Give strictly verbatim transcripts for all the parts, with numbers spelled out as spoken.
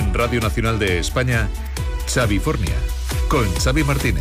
En Radio Nacional de España, Xavifornia, con Xavi Martínez.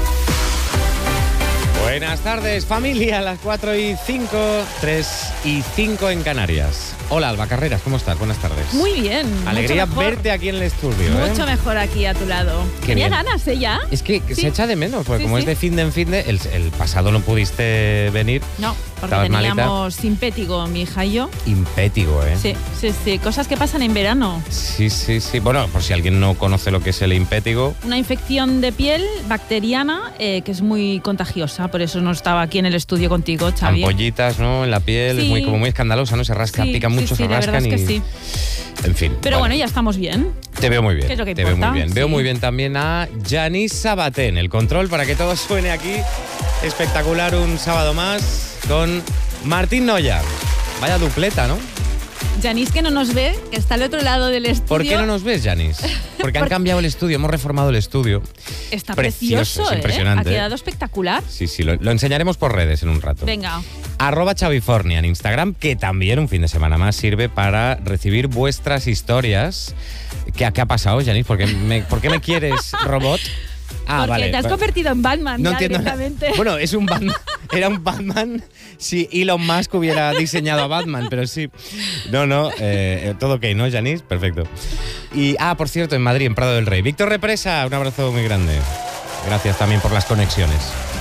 Buenas tardes, familia, a las cuatro y cinco, tres y cinco en Canarias. Hola, Alba Carreras, ¿cómo estás? Buenas tardes. Muy bien. Alegría verte aquí en el estudio. Mucho ¿eh? mejor aquí a tu lado. Qué Tenía bien. ganas, ¿eh? Ya. Es que Sí. se echa de menos, porque Sí, como sí. es de fin de en fin de, el, el pasado no pudiste venir. No, porque Estabas teníamos simpético, mi hija y yo. Impétigo, ¿eh? Sí, sí, sí. Cosas que pasan en verano. Sí, sí, sí. Bueno, por si alguien no conoce lo que es el impétigo. Una infección de piel bacteriana eh, que es muy contagiosa. Por eso no estaba aquí en el estudio contigo, Xavi. Ampollitas, ¿no? En la piel, Sí. es muy, como muy escandalosa, ¿no? Se rasca, Sí, pica sí, mucho, sí, se la verdad rascan es que y... sí. En fin. Pero vale. bueno, ya estamos bien. Te veo muy bien. ¿Qué es lo que te veo importa? muy bien. Veo Sí. muy bien también a Yanis Sabaté en el control para que todo suene aquí. Espectacular, un sábado más con Martín Noya. Vaya dupleta, ¿no? Yanis, que no nos ve, que está al otro lado del estudio. ¿Por qué no nos ves, Yanis? Porque han Porque- cambiado el estudio, hemos reformado el estudio. Está Precioso, precioso, es ¿eh? impresionante, Ha ¿eh? quedado espectacular. Sí, sí, lo, lo enseñaremos por redes en un rato. Venga. Arroba Xavifornia en Instagram, que también un fin de semana más sirve para recibir vuestras historias. ¿Qué, qué ha pasado, Yanis? ¿Por qué me, ¿por qué me quieres, robot? Ah, Porque vale. te has vale. convertido en Batman No ya entiendo nada. directamente. Bueno, es un Batman. Era un Batman si Elon Musk hubiera diseñado a Batman, pero sí. No, no, eh, todo ok, ¿no, Yanis? Perfecto. Y, ah, por cierto, en Madrid, en Prado del Rey. Víctor Represa, un abrazo muy grande. Gracias también por las conexiones.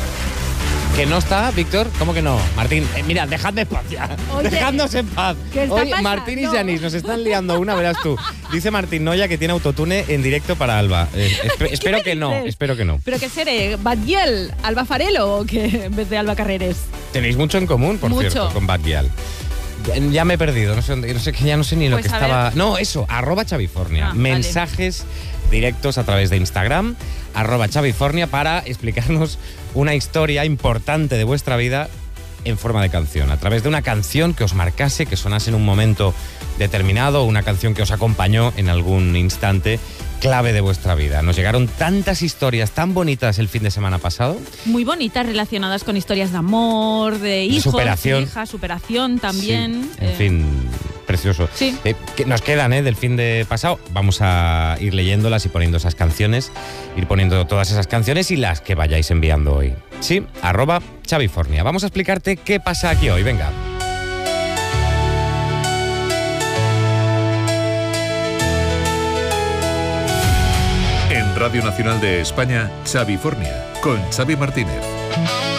¿Que no está, Víctor? ¿Cómo que no? Martín, eh, mira, dejadme en paz ya. Oye, Dejadnos en paz. ¿qué está Hoy pasando? Martín y Yanis nos están liando una, verás tú. Dice Martín Noya que tiene autotune en directo para Alba. Eh, espe- espero me que no, dices? espero que no. ¿Pero qué seré? ¿Badiel? ¿Alba Farelo o qué en vez de Alba Carreres? Tenéis mucho en común, por Mucho. cierto, con Batguial. Ya, ya me he perdido, no sé, dónde- no sé, ya no sé ni lo Pues que a estaba... ver. No, eso, arroba Xavifornia. Ah, vale. Mensajes directos a través de Instagram, arroba Xavifornia, para explicarnos una historia importante de vuestra vida en forma de canción, a través de una canción que os marcase, que sonase en un momento determinado, una canción que os acompañó en algún instante clave de vuestra vida. Nos llegaron tantas historias tan bonitas el fin de semana pasado. Muy bonitas relacionadas con historias de amor, de hijos, superación. hijas, superación también. Sí, en eh, fin, precioso. Sí. Eh, que nos quedan ¿eh? del fin de pasado. Vamos a ir leyéndolas y poniendo esas canciones, ir poniendo todas esas canciones y las que vayáis enviando hoy. Sí, arroba Xavifornia. Vamos a explicarte qué pasa aquí hoy. Venga. En Radio Nacional de España, Xavifornia, con Xavi Martínez.